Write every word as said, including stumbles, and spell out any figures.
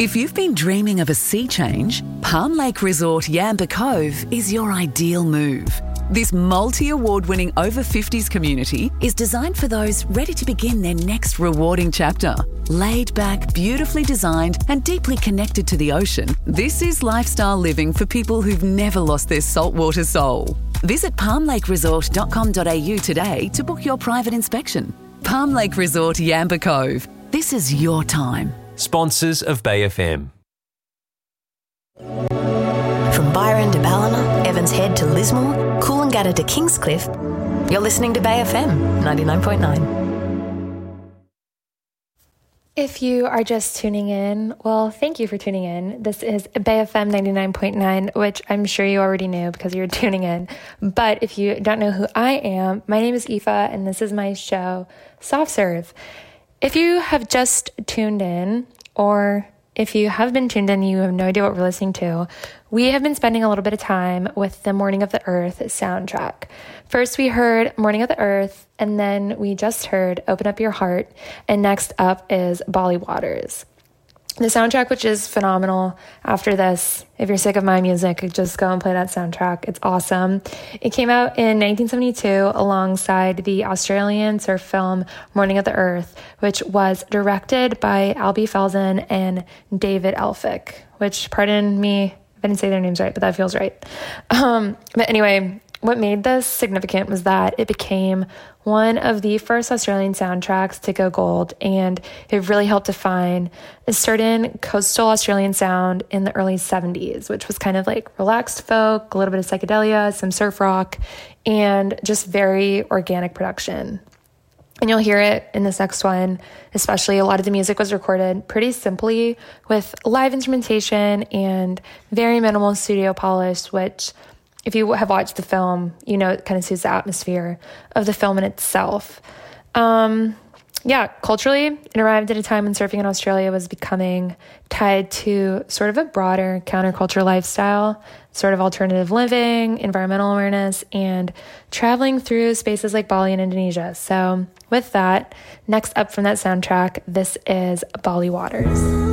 If you've been dreaming of a sea change, Palm Lake Resort Yamba Cove is your ideal move. This multi-award-winning over fifties community is designed for those ready to begin their next rewarding chapter. Laid back, beautifully designed and deeply connected to the ocean, this is lifestyle living for people who've never lost their saltwater soul. Visit palm lake resort dot com dot a u today to book your private inspection. Palm Lake Resort Yamba Cove. This is your time. Sponsors of Bay F M. From Byron to Ballina, Evans Head to Lismore, Coolangatta to Kingscliff, you're listening to Bay F M ninety-nine point nine. If you are just tuning in, well, thank you for tuning in. This is Bay F M ninety-nine point nine, which I'm sure you already knew because you're tuning in. But if you don't know who I am, my name is Aoife, and this is my show, Soft Serve. If you have just tuned in, or if you have been tuned in, you have no idea what we're listening to, we have been spending a little bit of time with the Morning of the Earth soundtrack. First, we heard Morning of the Earth, and then we just heard Open Up Your Heart, and next up is Bali Waters. The soundtrack, which is phenomenal. After this, if you're sick of my music, just go and play that soundtrack. It's awesome. It came out in nineteen seventy-two alongside the Australian surf film Morning of the Earth, which was directed by Albie Felsen and David Elphick, which, pardon me if I didn't say their names right, but that feels right. Um, but anyway, what made this significant was that it became one of the first Australian soundtracks to go gold, and it really helped define a certain coastal Australian sound in the early seventies, which was kind of like relaxed folk, a little bit of psychedelia, some surf rock, and just very organic production. And you'll hear it in this next one, especially a lot of the music was recorded pretty simply with live instrumentation and very minimal studio polish, which, if you have watched the film, you know it kind of suits the atmosphere of the film in itself. Um, yeah, culturally, it arrived at a time when surfing in Australia was becoming tied to sort of a broader counterculture lifestyle, sort of alternative living, environmental awareness, and traveling through spaces like Bali and Indonesia. So with that, next up from that soundtrack, this is Bali Waters.